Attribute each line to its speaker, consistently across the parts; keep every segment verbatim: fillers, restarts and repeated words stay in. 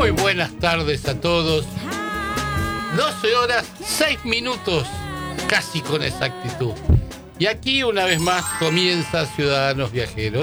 Speaker 1: Muy buenas tardes a todos. doce horas, seis minutos, casi con exactitud. Y aquí una vez más comienza Ciudadanos Viajeros.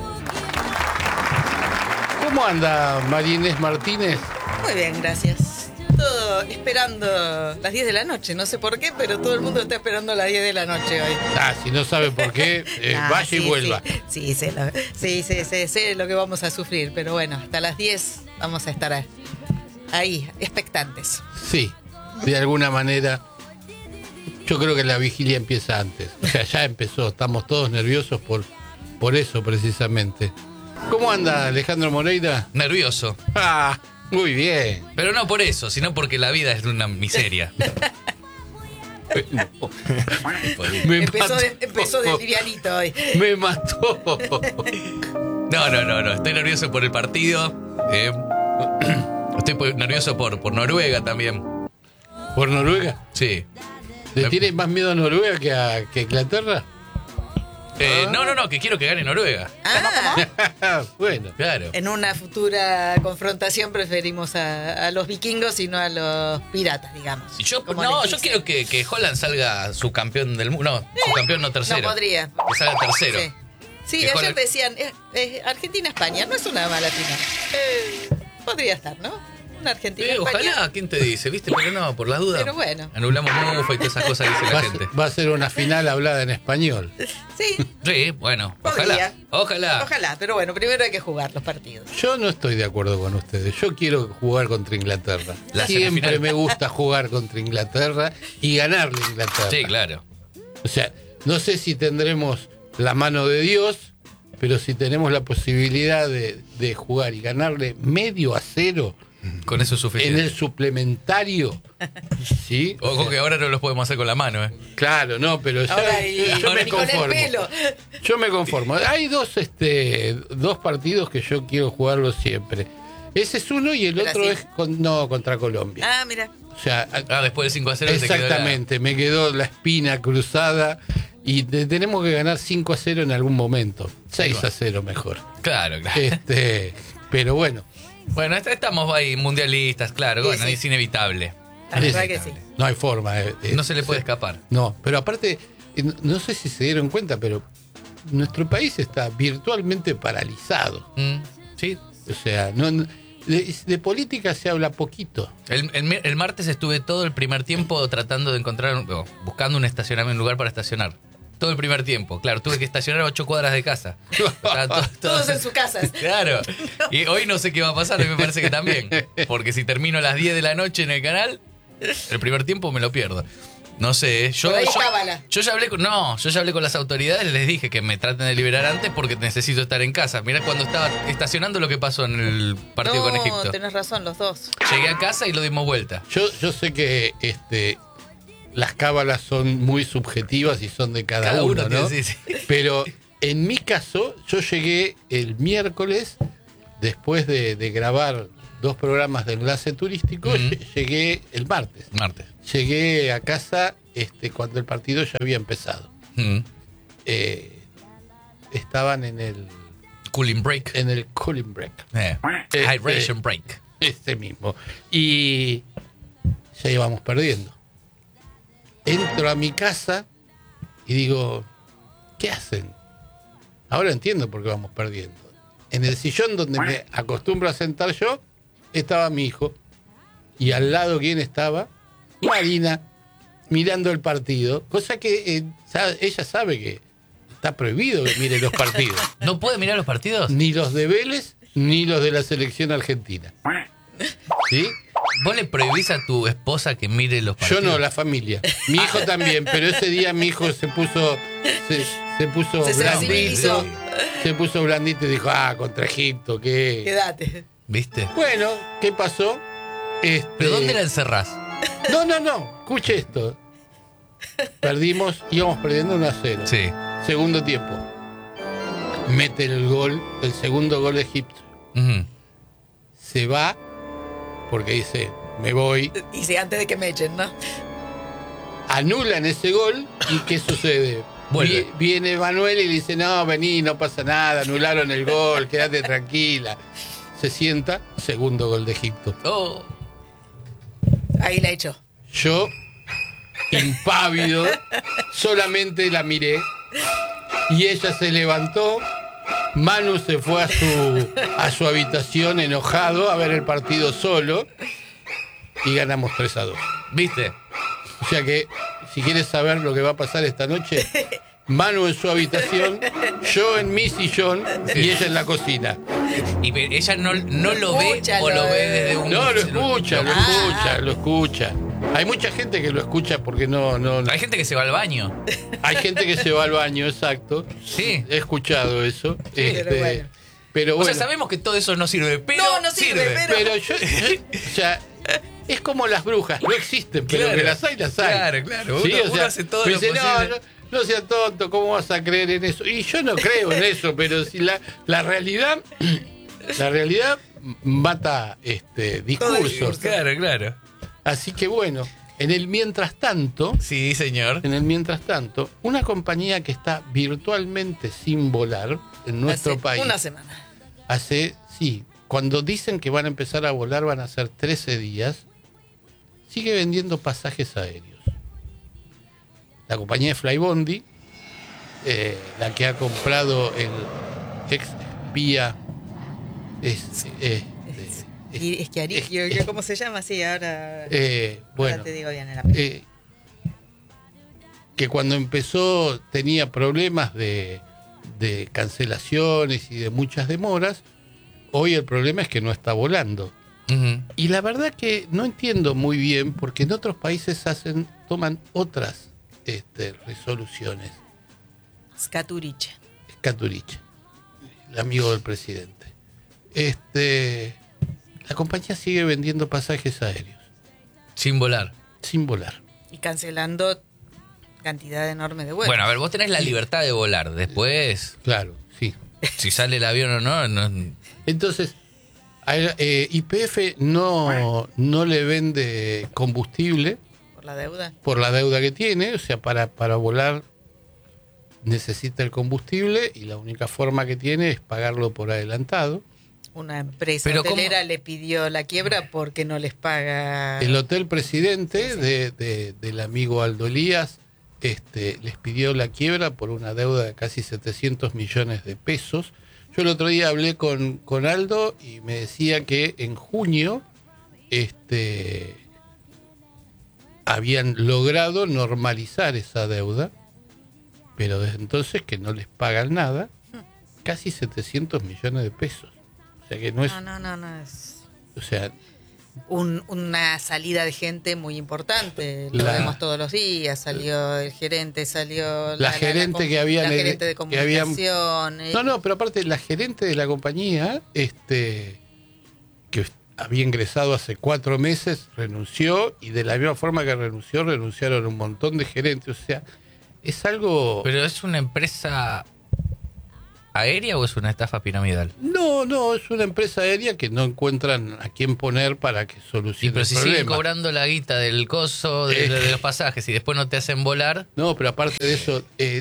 Speaker 1: ¿Cómo anda María Inés Martínez?
Speaker 2: Muy bien, gracias. Todo esperando las diez de la noche, no sé por qué, pero todo el mundo está esperando las diez de la noche hoy.
Speaker 1: Ah, si no sabe por qué, eh,
Speaker 2: Ah,
Speaker 1: vaya
Speaker 2: sí,
Speaker 1: y vuelva.
Speaker 2: Sí, sí, sé lo, sí, sí, sí, sé lo que vamos a sufrir, pero bueno, hasta las diez vamos a estar ahí, expectantes.
Speaker 1: Sí, de alguna manera. Yo creo que la vigilia empieza antes. O sea, ya empezó. Estamos todos nerviosos por, por eso precisamente. ¿Cómo anda Alejandro Moreira?
Speaker 3: Nervioso.
Speaker 1: Ah, muy bien.
Speaker 3: Pero no por eso, sino porque la vida es una miseria.
Speaker 1: Me
Speaker 2: Empezó
Speaker 1: mató.
Speaker 2: de, empezó de livianito hoy.
Speaker 1: Me mató.
Speaker 3: No, no, no, no. Estoy nervioso por el partido. eh. Estoy por- nervioso por, por Noruega también.
Speaker 1: ¿Por Noruega?
Speaker 3: Sí.
Speaker 1: ¿Le
Speaker 3: Me-
Speaker 1: tienes más miedo a Noruega que a, que a Inglaterra?
Speaker 3: Eh, no, no, no, que quiero que gane Noruega.
Speaker 2: Ah,
Speaker 1: Bueno.
Speaker 3: Claro.
Speaker 2: en una futura confrontación preferimos a, a los vikingos y no a los piratas, digamos.
Speaker 3: Y yo,
Speaker 2: Como
Speaker 3: no,
Speaker 2: les
Speaker 3: yo
Speaker 2: dice.
Speaker 3: quiero que, que Holland salga su campeón del mundo. No, su campeón no tercero.
Speaker 2: No podría.
Speaker 3: Que salga tercero.
Speaker 2: Sí, sí
Speaker 3: Que
Speaker 2: ayer
Speaker 3: Holland-
Speaker 2: decían, eh, eh, Argentina-España, no es una mala final. Eh, podría estar, ¿no? Una
Speaker 3: Eh,
Speaker 2: Argentina-España.
Speaker 3: ojalá, ¿quién te dice? ¿Viste? Pero no, por las dudas.
Speaker 2: Pero bueno.
Speaker 3: Anulamos Mufa y todas esas cosas que dice
Speaker 1: Va
Speaker 3: la
Speaker 1: a,
Speaker 3: gente.
Speaker 1: ser, va a ser una final hablada en español.
Speaker 2: Sí,
Speaker 3: Sí, bueno,
Speaker 2: podría.
Speaker 3: ojalá. Ojalá.
Speaker 2: Ojalá, pero bueno, primero hay que jugar los partidos.
Speaker 1: Yo no estoy de acuerdo con ustedes. Yo quiero jugar contra Inglaterra.
Speaker 3: La
Speaker 1: Siempre
Speaker 3: semifinal.
Speaker 1: me gusta jugar contra Inglaterra y ganarle a Inglaterra.
Speaker 3: Sí, claro.
Speaker 1: O sea, no sé si tendremos la mano de Dios, pero si tenemos la posibilidad de, de jugar y ganarle medio a cero
Speaker 3: Con eso es
Speaker 1: en
Speaker 3: suficiente.
Speaker 1: el suplementario, ¿sí? O
Speaker 3: Ojo
Speaker 1: sea,
Speaker 3: que ahora no los podemos hacer con la mano, ¿eh?
Speaker 1: claro, no, pero ya,
Speaker 2: Ahora y,
Speaker 1: yo me
Speaker 2: y con el
Speaker 1: conformo.
Speaker 2: pelo.
Speaker 1: Yo me conformo. Hay dos, este, dos partidos que yo quiero jugarlos siempre. Ese es uno y el otro
Speaker 2: Brasil.
Speaker 1: es con, no contra Colombia.
Speaker 2: Ah, mira.
Speaker 1: O sea,
Speaker 3: Ah, después del cinco a cero te quedó la-
Speaker 1: exactamente, me quedó la espina cruzada y te- tenemos que ganar cinco a cero en algún momento. seis a cero mejor.
Speaker 3: Claro, claro.
Speaker 1: Este, pero bueno,
Speaker 3: Bueno, est- estamos ahí mundialistas, claro.
Speaker 2: Sí,
Speaker 3: Bueno,
Speaker 2: sí.
Speaker 3: es inevitable.
Speaker 2: La verdad que sí.
Speaker 1: no hay forma. eh, eh,
Speaker 3: No se le puede
Speaker 1: eh,
Speaker 3: escapar.
Speaker 1: No, pero aparte, eh, no- no sé si se dieron cuenta, pero nuestro país está virtualmente paralizado.
Speaker 3: Mm, sí.
Speaker 1: O sea, no, no- de, de política se habla poquito.
Speaker 3: El, el mi- el martes estuve todo el primer tiempo tratando de encontrar, un- no, buscando un estacionamiento, un lugar para estacionar. Todo el primer tiempo, claro, tuve que estacionar a ocho cuadras de casa. Estaban to-
Speaker 2: Todos en su casa.
Speaker 3: Claro. Y hoy no sé qué va a pasar, y me parece que también. Porque si termino a las diez de la noche en el canal, el primer tiempo me lo pierdo. No sé, ¿eh? yo,
Speaker 2: Por ahí
Speaker 3: yo,
Speaker 2: cábala.
Speaker 3: yo ya hablé con, no, yo ya hablé con las autoridades, les dije que me traten de liberar antes porque necesito estar en casa. Mirá cuando estaba estacionando lo que pasó en el partido
Speaker 2: No,
Speaker 3: con Egipto.
Speaker 2: tenés razón, los dos.
Speaker 3: Llegué a casa y lo dimos vuelta.
Speaker 1: Yo, yo sé que este, las cábalas son muy subjetivas y son de cada,
Speaker 3: Cada
Speaker 1: uno,
Speaker 3: uno
Speaker 1: ¿no?
Speaker 3: tiene- sí, sí.
Speaker 1: Pero en mi caso, yo llegué el miércoles, después de, de grabar dos programas de enlace turístico,
Speaker 3: Ujú.
Speaker 1: llegué el martes.
Speaker 3: Martes.
Speaker 1: Llegué a casa este, cuando el partido ya había empezado.
Speaker 3: Mm.
Speaker 1: Eh, estaban en el,
Speaker 3: Cooling break.
Speaker 1: en el cooling break.
Speaker 3: Eh,
Speaker 1: Este-
Speaker 3: Hydration break.
Speaker 1: Este mismo. Y ya íbamos perdiendo. Entro a mi casa y digo, ¿qué hacen? Ahora entiendo por qué vamos perdiendo. En el sillón donde me acostumbro a sentar yo, estaba mi hijo. Y al lado, ¿quién estaba? Marina, mirando el partido. Cosa que eh, sabe- ella sabe que está prohibido que mire los partidos.
Speaker 3: ¿No puede mirar los partidos?
Speaker 1: Ni los de Vélez, ni los de la selección argentina. ¿Sí?
Speaker 3: ¿Vos le prohibís a tu esposa que mire los
Speaker 1: Yo
Speaker 3: partidos?
Speaker 1: no, la familia. Mi hijo también, pero ese día mi hijo se puso se, se puso
Speaker 2: Se sensibilizó.
Speaker 1: blandito. Se puso blandito y dijo, ah, contra Egipto, ¿qué?
Speaker 2: Quédate.
Speaker 3: ¿Viste?
Speaker 1: Bueno, ¿qué pasó? Este,
Speaker 3: ¿Pero dónde la encerrás?
Speaker 1: No, no, no, escuche esto. Perdimos, íbamos perdiendo uno a cero.
Speaker 3: Sí.
Speaker 1: Segundo tiempo. Mete el gol, el segundo gol de Egipto.
Speaker 3: Ujú.
Speaker 1: Se va porque dice, me voy.
Speaker 2: Y si antes de que me echen, ¿no?
Speaker 1: Anulan ese gol y ¿qué sucede?
Speaker 3: Vuelve.
Speaker 1: Vi- Viene Manuel y le dice, no, vení, no pasa nada, anularon el gol, quédate tranquila. se sienta, segundo gol de Egipto.
Speaker 3: Oh.
Speaker 2: Ahí la echó.
Speaker 1: Yo, impávido, solamente la miré y ella se levantó. Manu se fue a su, a su habitación enojado a ver el partido solo y ganamos tres a dos.
Speaker 3: ¿Viste?
Speaker 1: O sea que, si quieres saber lo que va a pasar esta noche, Manu en su habitación, yo en mi sillón y ella en la cocina.
Speaker 3: Y pe- ella no, no lo ve
Speaker 2: Escúchalo,
Speaker 3: o lo ve
Speaker 2: eh.
Speaker 3: desde un...
Speaker 1: No, lo escucha, lo
Speaker 2: Ah.
Speaker 1: escucha, lo escucha. Hay mucha gente que lo escucha porque no, no,
Speaker 3: Hay gente que se va al baño.
Speaker 1: hay gente que se va al baño, exacto.
Speaker 3: Sí.
Speaker 1: He escuchado eso. Este,
Speaker 2: pero bueno.
Speaker 1: pero
Speaker 3: O
Speaker 1: bueno,
Speaker 3: sea, sabemos que todo eso no sirve, pero
Speaker 2: No, no sirve, pero-
Speaker 1: pero yo, yo- o sea, es como las brujas, no existen, pero
Speaker 3: Claro.
Speaker 1: que las hay, las hay.
Speaker 3: Claro, claro.
Speaker 1: Sí,
Speaker 3: Uno-
Speaker 1: o
Speaker 3: uno
Speaker 1: sea,
Speaker 3: hace todo
Speaker 1: me
Speaker 3: lo
Speaker 1: dice, no,
Speaker 3: posible.
Speaker 1: no, no seas tonto, ¿cómo vas a creer en eso? Y yo no creo en eso, pero si la, la realidad, la realidad mata este discursos.
Speaker 2: discurso.
Speaker 3: Claro, claro.
Speaker 1: Así que bueno, en el mientras tanto,
Speaker 3: Sí, señor.
Speaker 1: en el mientras tanto, una compañía que está virtualmente sin volar en nuestro
Speaker 2: Hace
Speaker 1: país.
Speaker 2: Una semana.
Speaker 1: Hace, sí, cuando dicen que van a empezar a volar van a ser trece días, sigue vendiendo pasajes aéreos. La compañía de Flybondi, eh, la que ha comprado el ex espía, es, eh, eh,
Speaker 2: Y es que Ari,
Speaker 1: es-
Speaker 2: yo-
Speaker 1: es-
Speaker 2: yo- ¿cómo se llama? Sí, ahora,
Speaker 1: eh,
Speaker 2: ahora
Speaker 1: bueno,
Speaker 2: te digo bien el apellido.
Speaker 1: eh, que cuando empezó tenía problemas de, de cancelaciones y de muchas demoras. Hoy el problema es que no está volando.
Speaker 3: Ujú.
Speaker 1: Y la verdad que no entiendo muy bien porque en otros países hacen, toman otras este, resoluciones.
Speaker 2: Scaturiche.
Speaker 1: Scaturiche, el amigo del presidente. Este, la compañía sigue vendiendo pasajes aéreos
Speaker 3: Sin volar.
Speaker 1: sin volar.
Speaker 2: Y cancelando cantidad enorme de vuelos.
Speaker 3: Bueno, a ver, vos tenés la libertad de volar. Después,
Speaker 1: Claro, sí.
Speaker 3: si sale el avión o no, no.
Speaker 1: Entonces, a- eh, Y P F no, no le vende combustible
Speaker 2: Por la deuda.
Speaker 1: por la deuda que tiene, o sea, para, para volar necesita el combustible y la única forma que tiene es pagarlo por adelantado.
Speaker 2: Una empresa
Speaker 3: Pero ¿cómo?
Speaker 2: hotelera le pidió la quiebra porque no les paga.
Speaker 1: El Hotel Presidente de, de- del amigo Aldo Elías este, les pidió la quiebra por una deuda de casi setecientos millones de pesos. Yo el otro día hablé con, con Aldo y me decía que en junio este, habían logrado normalizar esa deuda, pero desde entonces que no les pagan nada, casi setecientos millones de pesos. O sea que no es,
Speaker 2: No, no, no, no. Es
Speaker 1: o sea,
Speaker 2: un- una salida de gente muy importante. Lo
Speaker 1: La-
Speaker 2: vemos todos los días. Salió el gerente, salió la,
Speaker 1: gerente que habían-
Speaker 2: la gerente de
Speaker 1: que habían-
Speaker 2: comunicación. eh,
Speaker 1: no, no, pero aparte la gerente de la compañía, este, que había ingresado hace cuatro meses, renunció y de la misma forma que renunció, renunciaron un montón de gerentes. O sea, es algo...
Speaker 3: Pero es una empresa aérea o es una estafa piramidal?
Speaker 1: No, no, es una empresa aérea que no encuentran a quién poner para que
Speaker 3: Sí,
Speaker 1: solucione
Speaker 3: pero
Speaker 1: el
Speaker 3: si siguen
Speaker 1: problema.
Speaker 3: cobrando la guita del coso, de,
Speaker 1: Eh.
Speaker 3: de los pasajes y después no te hacen volar.
Speaker 1: No, pero aparte de eso, eh,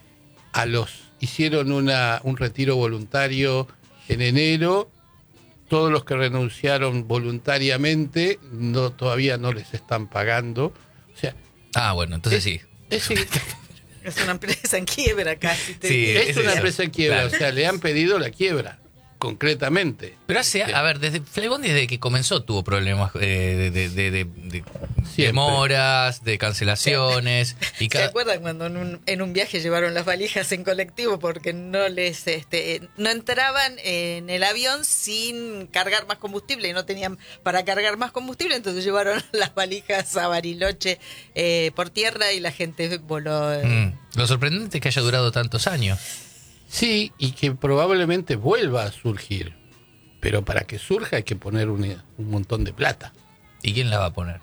Speaker 1: a los hicieron una, un retiro voluntario en enero. Todos los que renunciaron voluntariamente no todavía no les están pagando. O sea,
Speaker 3: Ah, bueno, entonces sí.
Speaker 1: es,
Speaker 2: Es una empresa en quiebra casi. te
Speaker 3: Sí,
Speaker 2: diría.
Speaker 1: es
Speaker 3: es
Speaker 1: una
Speaker 3: eso.
Speaker 1: empresa en quiebra.
Speaker 3: Claro.
Speaker 1: O sea, le han pedido la quiebra, concretamente.
Speaker 3: Pero hace, a ver, desde Flybondi desde que comenzó tuvo problemas eh, de, de, de- de- de
Speaker 1: Siempre.
Speaker 3: demoras, de cancelaciones. Y
Speaker 2: ¿Se
Speaker 3: cada,
Speaker 2: acuerdan cuando en un, en un viaje llevaron las valijas en colectivo porque no les este no entraban en el avión sin cargar más combustible y no tenían para cargar más combustible, entonces llevaron las valijas a Bariloche eh, por tierra y la gente voló. eh,
Speaker 3: Mm, lo sorprendente es que haya durado tantos años.
Speaker 1: Sí, y que probablemente vuelva a surgir. Pero para que surja hay que poner un, un montón de plata.
Speaker 3: ¿Y quién la va a poner?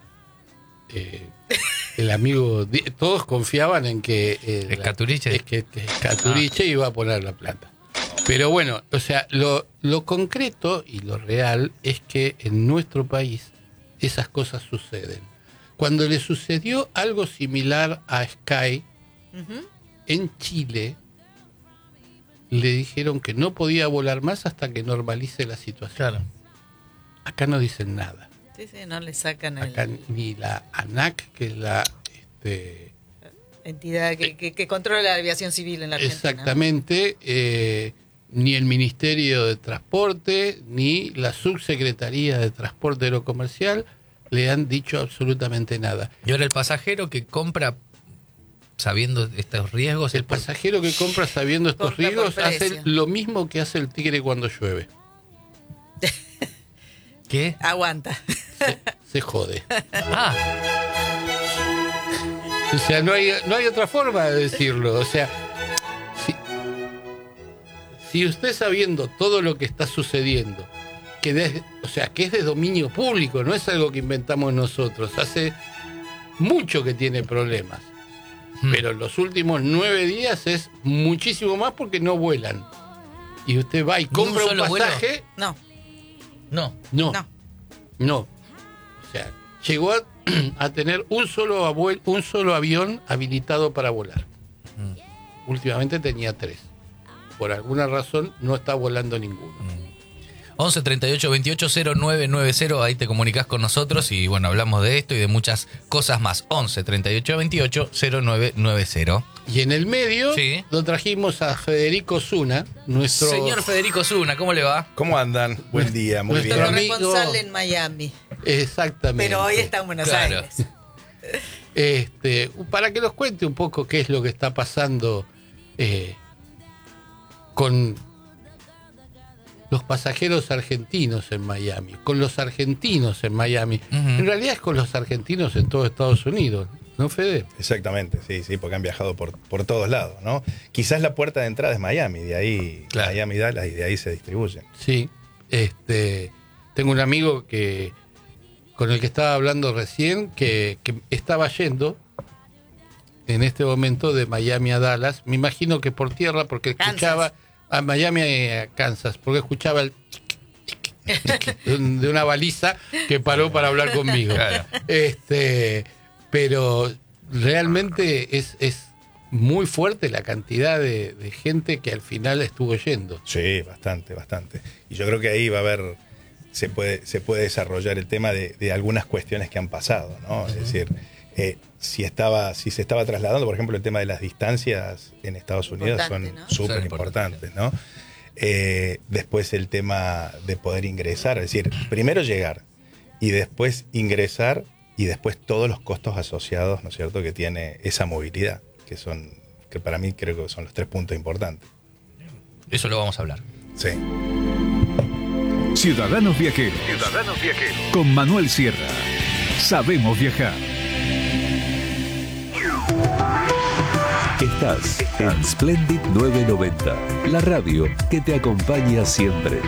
Speaker 1: Eh, el amigo, di- todos confiaban en que eh, la-
Speaker 3: Escaturiche.
Speaker 1: es que, que Escaturiche iba a poner la plata. Pero bueno, o sea, lo, lo concreto y lo real es que en nuestro país esas cosas suceden. Cuando le sucedió algo similar a Sky
Speaker 2: ujú.
Speaker 1: en Chile, le dijeron que no podía volar más hasta que normalice la situación.
Speaker 3: Claro.
Speaker 1: Acá no dicen nada.
Speaker 2: Sí, sí, no le sacan el...
Speaker 1: Acá ni la ANAC, que es la este,
Speaker 2: entidad que, que, que controla la aviación civil en la Argentina.
Speaker 1: Exactamente, eh, ni el Ministerio de Transporte, ni la Subsecretaría de Transporte Aerocomercial le han dicho absolutamente nada.
Speaker 3: Y ahora el pasajero que compra sabiendo estos riesgos...
Speaker 1: El pasajero que compra sabiendo estos
Speaker 2: Compra por
Speaker 1: riesgos hace
Speaker 2: precio.
Speaker 1: lo mismo que hace el tigre cuando llueve.
Speaker 3: ¿Qué?
Speaker 2: Aguanta.
Speaker 1: Se, se jode.
Speaker 3: Ah,
Speaker 1: O sea, no hay, no hay otra forma de decirlo. O sea, si, si usted sabiendo todo lo que está sucediendo, que de, o sea, que es de dominio público, no es algo que inventamos nosotros, hace mucho que tiene problemas.
Speaker 3: Hmm.
Speaker 1: Pero en los últimos nueve días es muchísimo más porque no vuelan. Y usted va y compra un,
Speaker 3: solo vuelo?
Speaker 1: pasaje.
Speaker 2: No,
Speaker 3: no.
Speaker 1: No,
Speaker 2: no.
Speaker 1: no. O sea, llegó a, a tener un solo, abuel, un solo avión habilitado para volar.
Speaker 3: Mm.
Speaker 1: Últimamente tenía tres. Por alguna razón no está volando ninguno.
Speaker 3: once treinta y ocho veintiocho cero nueve nueve cero, ahí te comunicás con nosotros y bueno, hablamos de esto y de muchas cosas más. once treinta y ocho veintiocho cero nueve nueve cero.
Speaker 1: Y en el medio
Speaker 3: Sí.
Speaker 1: lo trajimos a Federico Zuna, nuestro...
Speaker 3: Señor Federico Zuna, ¿cómo le va?
Speaker 4: ¿Cómo andan? Buen día, muy
Speaker 1: Nuestro
Speaker 4: bien.
Speaker 1: amigo-
Speaker 2: Corresponsal en Miami.
Speaker 1: Exactamente.
Speaker 2: Pero hoy está en Buenos
Speaker 3: Claro.
Speaker 2: Aires.
Speaker 1: Este, para que nos cuente un poco qué es lo que está pasando eh, con los pasajeros argentinos en Miami, con los argentinos en Miami.
Speaker 3: Ujú.
Speaker 1: En realidad es con los argentinos en todo Estados Unidos, ¿no, Fede?
Speaker 4: Exactamente, sí, sí, porque han viajado por, por todos lados, ¿no? Quizás la puerta de entrada es Miami, de ahí
Speaker 3: Claro.
Speaker 4: Miami, Dallas, y de ahí se distribuyen.
Speaker 1: Sí. Este, tengo un amigo que con el que estaba hablando recién que, que estaba yendo en este momento de Miami a Dallas, me imagino que por tierra, porque
Speaker 2: Kansas.
Speaker 1: escuchaba a Miami a Kansas, porque escuchaba el tic, tic, tic, de una baliza que paró para hablar conmigo.
Speaker 3: Claro.
Speaker 1: Este, pero realmente es, es muy fuerte la cantidad de, de gente que al final estuvo yendo.
Speaker 4: Sí, bastante, bastante. Y yo creo que ahí va a haber, se puede, se puede desarrollar el tema de, de algunas cuestiones que han pasado, ¿no? Es decir, eh, si estaba, si se estaba trasladando, por ejemplo, el tema de las distancias en Estados Unidos son
Speaker 2: Importante, ¿no?
Speaker 4: súper
Speaker 3: Son
Speaker 4: importantes, ¿no? Eh, después el tema de poder ingresar, es decir, primero llegar y después ingresar y después todos los costos asociados, ¿no es cierto?, que tiene esa movilidad, que son, que para mí creo que son los tres puntos importantes.
Speaker 3: Eso lo vamos a hablar.
Speaker 4: Sí.
Speaker 5: Ciudadanos Viajeros. Ciudadanos Viajeros. Con Manuel Sierra. Sabemos viajar.
Speaker 6: Estás en Splendid nueve noventa, la radio que te acompaña siempre.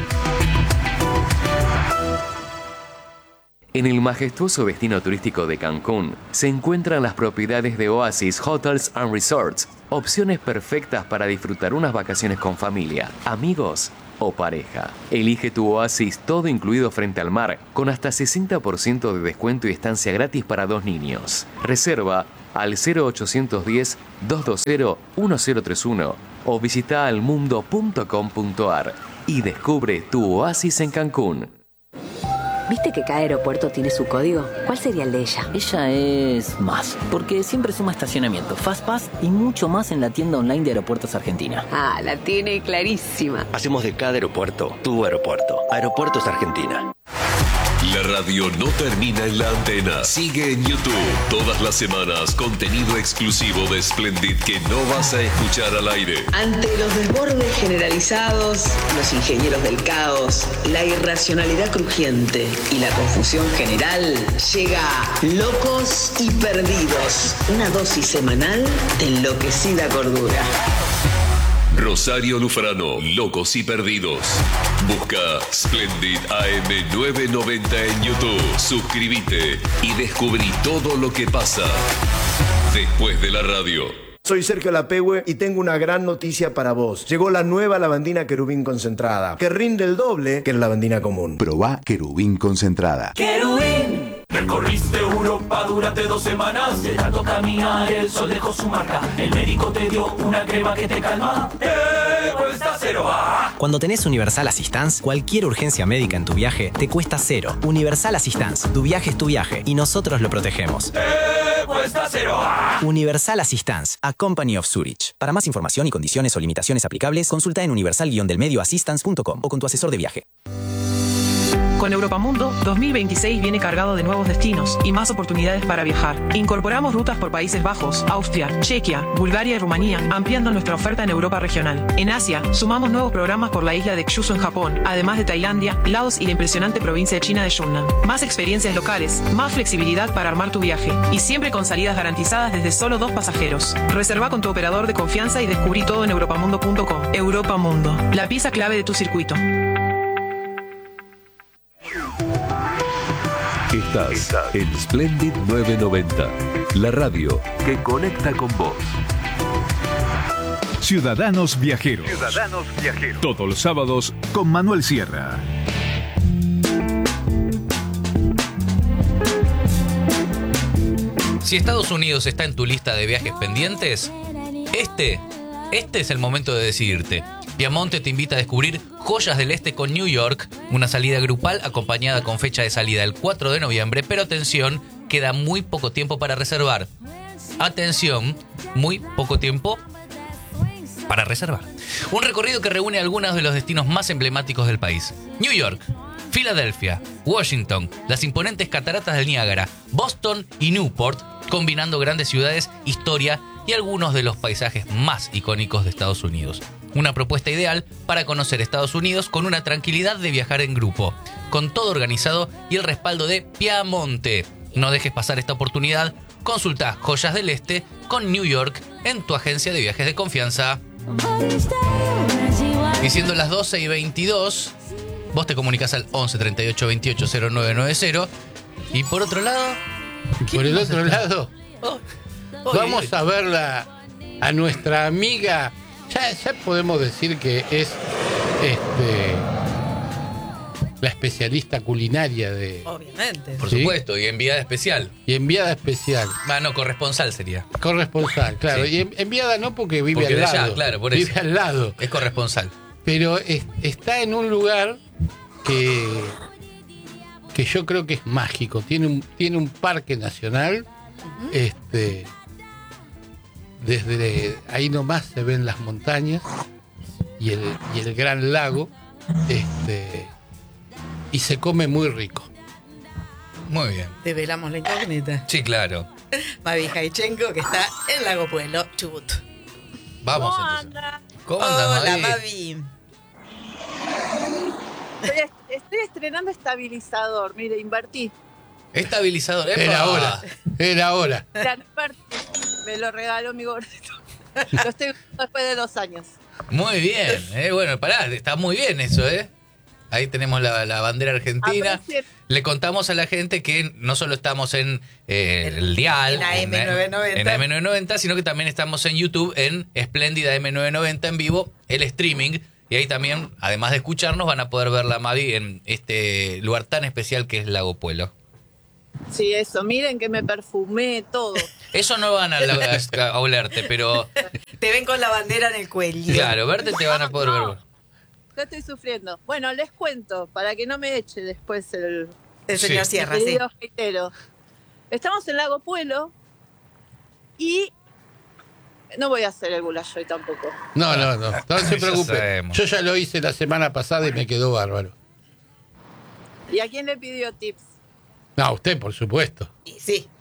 Speaker 6: En el majestuoso destino turístico de Cancún se encuentran las propiedades de Oasis Hotels and Resorts, opciones perfectas para disfrutar unas vacaciones con familia, amigos o pareja. Elige tu oasis todo incluido frente al mar, con hasta sesenta por ciento de descuento y estancia gratis para dos niños. Reserva al cero ochocientos diez, doscientos veinte, diez treinta y uno o visita almundo punto com punto ar y descubre tu oasis en Cancún.
Speaker 7: ¿Viste que cada aeropuerto tiene su código? ¿Cuál sería el de ella?
Speaker 8: Ella es más, porque siempre suma estacionamiento, FastPass y mucho más en la tienda online de Aeropuertos Argentina.
Speaker 7: Ah, la tiene clarísima.
Speaker 9: Hacemos de cada aeropuerto tu aeropuerto. Aeropuertos Argentina.
Speaker 10: La radio no termina en la antena. Sigue en YouTube. Todas las semanas, contenido exclusivo de Splendid que no vas a escuchar al aire.
Speaker 11: Ante los desbordes generalizados, los ingenieros del caos, la irracionalidad crujiente y la confusión general, llega Locos y Perdidos, una dosis semanal de enloquecida cordura.
Speaker 10: Rosario Lufrano, Locos y Perdidos. Busca Splendid A M novecientos noventa en YouTube. Suscríbete y descubrí todo lo que pasa después de la radio.
Speaker 12: Soy Sergio Lapehue y tengo una gran noticia para vos. Llegó la nueva lavandina Querubín concentrada, que rinde el doble que la lavandina común.
Speaker 13: Probá Querubín concentrada.
Speaker 14: ¡Querubín! Recorriste Europa durante dos semanas, de tanto caminar el sol dejó su marca. El médico te dio una crema que te calma. ¡Eh! Pues estás cero. Ah.
Speaker 15: Cuando tenés Universal Assistance, cualquier urgencia médica en tu viaje te cuesta cero. Universal Assistance, tu viaje es tu viaje y nosotros lo protegemos.
Speaker 14: Te cuesta cero. Ah.
Speaker 15: Universal Assistance, a Company of Zurich. Para más información y condiciones o limitaciones aplicables, consulta en universal guion del medio assistance punto com o con tu asesor de viaje.
Speaker 16: Con Europamundo, dos mil veintiséis viene cargado de nuevos destinos y más oportunidades para viajar. Incorporamos rutas por Países Bajos, Austria, Chequia, Bulgaria y Rumanía, ampliando nuestra oferta en Europa regional. En Asia, sumamos nuevos programas por la isla de Kyushu en Japón, además de Tailandia, Laos y la impresionante provincia de China de Yunnan. Más experiencias locales, más flexibilidad para armar tu viaje y siempre con salidas garantizadas desde solo dos pasajeros. Reserva con tu operador de confianza y descubrí todo en europamundo punto com. Europamundo, la pieza clave de tu circuito.
Speaker 10: Estás en Splendid novecientos noventa, la radio que conecta con vos.
Speaker 5: Ciudadanos Viajeros.
Speaker 10: Ciudadanos Viajeros.
Speaker 5: Todos los sábados con Manuel Sierra.
Speaker 3: Si Estados Unidos está en tu lista de viajes pendientes, este, este es el momento de decidirte. Piamonte te invita a descubrir Joyas del Este con New York, una salida grupal acompañada con fecha de salida el cuatro de noviembre, pero atención, queda muy poco tiempo para reservar. Atención, muy poco tiempo para reservar. Un recorrido que reúne algunos de los destinos más emblemáticos del país. New York, Filadelfia, Washington, las imponentes cataratas del Niágara, Boston y Newport, combinando grandes ciudades, historia y algunos de los paisajes más icónicos de Estados Unidos. Una propuesta ideal para conocer Estados Unidos con una tranquilidad de viajar en grupo, con todo organizado y el respaldo de Piamonte. No dejes pasar esta oportunidad. Consulta Joyas del Este con New York en tu agencia de viajes de confianza. Y siendo las doce y veintidós, vos te comunicás al once treinta y ocho veintiocho cero nueve noventa. Y por otro lado...
Speaker 1: Por el otro lado,
Speaker 3: Oh,
Speaker 1: vamos a verla a nuestra amiga... Ya, ya podemos decir que es este, la especialista culinaria de...
Speaker 2: Obviamente.
Speaker 3: Por
Speaker 1: ¿Sí?
Speaker 3: supuesto, y enviada especial.
Speaker 1: Y enviada especial.
Speaker 3: Ah, no, corresponsal sería.
Speaker 1: Corresponsal, claro.
Speaker 3: Sí.
Speaker 1: Y en- enviada no porque vive
Speaker 3: Porque
Speaker 1: al
Speaker 3: de
Speaker 1: lado.
Speaker 3: allá, claro, por
Speaker 1: vive
Speaker 3: eso.
Speaker 1: al lado.
Speaker 3: Es corresponsal.
Speaker 1: Pero es- está en un lugar que, que yo creo que es mágico. Tiene un, tiene un parque nacional. Este... Desde ahí nomás se ven las montañas y el, y el gran lago, este, y se come muy rico.
Speaker 3: Muy bien.
Speaker 2: Develamos la incógnita.
Speaker 3: Sí, claro.
Speaker 2: Mavi Jaichenko, que está en Lago Pueblo, Chubut.
Speaker 3: Vamos
Speaker 17: ¿Cómo
Speaker 3: entonces.
Speaker 17: anda?
Speaker 3: ¿Cómo andas,
Speaker 2: Hola,
Speaker 3: Mavi?
Speaker 2: Mavi.
Speaker 17: Estoy, estoy estrenando estabilizador, mire, invertí.
Speaker 3: Estabilizador. ¡Epa!
Speaker 1: Era hora, era hora.
Speaker 17: Ya no invertí. Me lo regaló mi gordito. Lo estoy usando después de dos años.
Speaker 3: Muy bien. Eh, bueno, pará, está muy bien eso, ¿eh? Ahí tenemos la, la bandera argentina.
Speaker 17: Aprecie-
Speaker 3: Le contamos a la gente que no solo estamos en eh, el dial,
Speaker 2: En A M novecientos noventa.
Speaker 3: en A M novecientos noventa, sino que también estamos en YouTube en Espléndida A M novecientos noventa en vivo, el streaming. Y ahí también, además de escucharnos, van a poder ver la Mavi en este lugar tan especial que es Lago Puelo.
Speaker 17: Sí, eso. Miren que me perfumé todo.
Speaker 3: Eso no van a, a, a olerte, pero
Speaker 2: Te ven con la bandera en el cuello.
Speaker 3: claro, verte te van a poder
Speaker 17: No,
Speaker 3: ver.
Speaker 17: Yo estoy sufriendo. Bueno, les cuento, para que no me eche después el,
Speaker 2: El señor
Speaker 3: Sí.
Speaker 2: Sierra,
Speaker 17: el
Speaker 2: sí.
Speaker 17: querido reitero. Estamos en Lago Puelo y no voy a hacer el goulash hoy tampoco.
Speaker 1: No, no, no, no se
Speaker 3: Ya
Speaker 1: preocupe.
Speaker 3: sabemos.
Speaker 1: Yo ya lo hice la semana pasada y me quedó bárbaro.
Speaker 17: ¿Y a quién le pidió tips?
Speaker 1: No, usted, por supuesto.
Speaker 2: Y sí.